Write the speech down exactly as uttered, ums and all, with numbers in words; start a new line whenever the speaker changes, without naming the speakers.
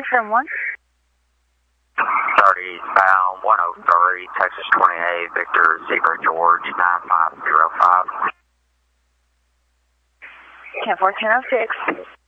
confirm one.
thirty bound one oh three, Texas twenty-eight, Victor Zebra George nine five zero five.
ten fourteen oh six.